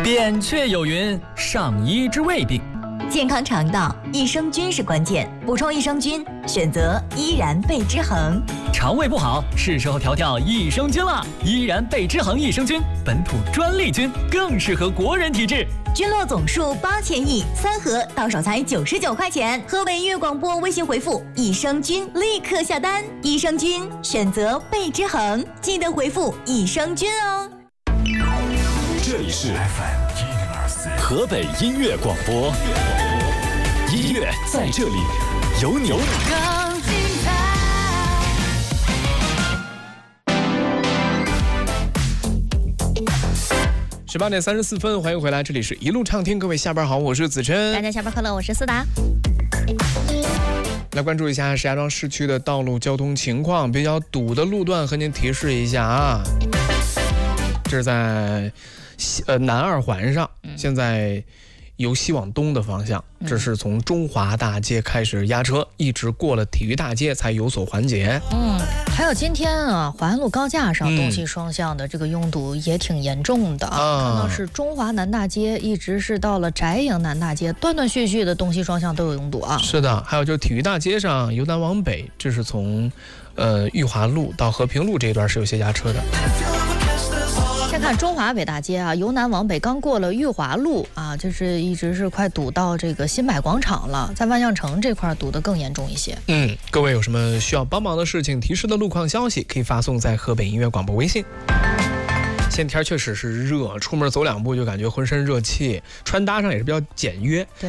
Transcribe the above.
扁鹊有云：上医治未病。 健康肠道，益生菌是关键。补充益生菌，选择依然贝之恒。 肠胃不好，是时候调调益生菌了。依然贝之恒益生菌，本土专利菌，更适合国人体质。 菌落总数8000亿，3盒到手才99块钱。河北音乐广播微信回复“益生菌”，立刻下单。益生菌选择贝之恒，记得回复“益生菌”哦。 这里是 FM 104河北音乐广播，音乐在这里，有你。 更精彩。 18点34分，欢迎回来，这里是一路畅听，各位下班好，我是子琛。 大家下班快乐，我是思达。 来关注一下石家庄市区的道路交通情况，比较堵的路段和您提示一下啊。这是在南二环上，现在由西往东的方向，这是从中华大街开始压车，一直过了体育大街才有所缓解。 还有今天啊，淮安路高架上东西双向的这个拥堵也挺严重的，看到是中华南大街一直是到了翟营南大街，断断续续的东西双向都有拥堵啊。 是的，还有就是体育大街上由南往北，这是从裕华路到和平路这一段是有些压车的。 先看中华北大街啊，由南往北刚过了裕华路啊，就是一直是快堵到这个新百广场了，在万象城这块堵得更严重一些。 各位有什么需要帮忙的事情、提示的路况消息，可以发送在河北音乐广播微信。现在天确实是热，出门走2步就感觉浑身热气，穿搭上也是比较简约。 对。